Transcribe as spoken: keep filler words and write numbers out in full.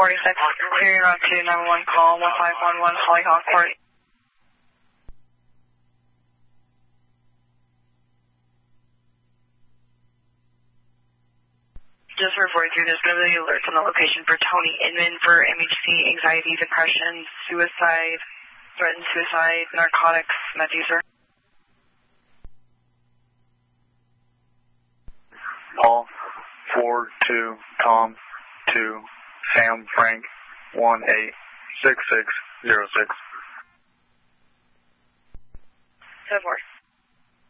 forty-six, clearing route two, number one call, one five one one, Hollyhock Court. Just for forty-three, there's going to be alerts on the location for Tony Inman for M H C, anxiety, depression, suicide, threatened suicide, narcotics, meth user. Paul, four, two, Tom, two, Sam, Frank, one, eight, six, six, zero, six. seven four.